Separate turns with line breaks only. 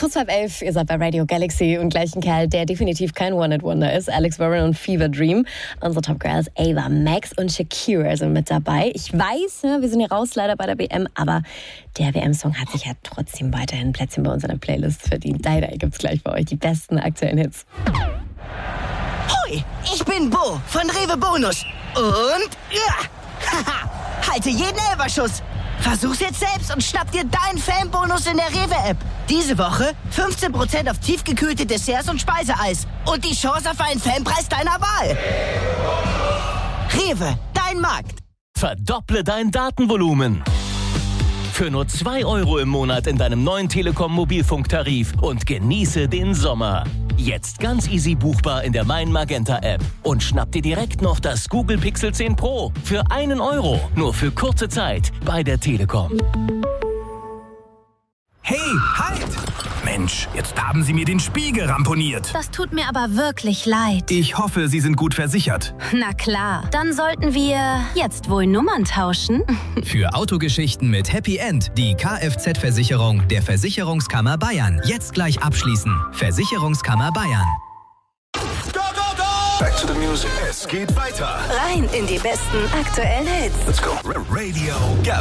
Kurz halb 11, ihr seid bei Radio Galaxy und gleich ein Kerl, der definitiv kein One-Hit-Wonder ist. Alex Warren und Fever Dream. Unsere Top Girls Ava Max und Shakira sind mit dabei. Ich weiß, wir sind hier raus leider bei der WM, aber der WM-Song hat sich ja trotzdem weiterhin Plätzchen bei uns in der Playlist verdient. Leider gibt's gleich bei euch die besten aktuellen Hits.
Hoi, ich bin Bo von Rewe Bonus. Und halte jeden Elferschuss. Versuch's jetzt selbst und schnapp dir deinen Fanbonus in der Rewe-App. Diese Woche 15% auf tiefgekühlte Desserts und Speiseeis. Und die Chance auf einen Fanpreis deiner Wahl. Rewe, dein Markt.
Verdopple dein Datenvolumen. Für nur 2 € im Monat in deinem neuen Telekom-Mobilfunktarif und genieße den Sommer. Jetzt ganz easy buchbar in der Mein Magenta App. Und schnapp dir direkt noch das Google Pixel 10 Pro für 1 €. Nur für kurze Zeit bei der Telekom.
Hey, halt! Mensch, jetzt haben Sie mir den Spiegel ramponiert.
Das tut mir aber wirklich leid.
Ich hoffe, Sie sind gut versichert.
Na klar, dann sollten wir jetzt wohl Nummern tauschen.
Für Autogeschichten mit Happy End die Kfz-Versicherung der Versicherungskammer Bayern. Jetzt gleich abschließen. Versicherungskammer Bayern.
Go, go, go! Back to the music. Es geht weiter.
Rein in die besten aktuellen Hits.
Let's go. Radio Galaxy.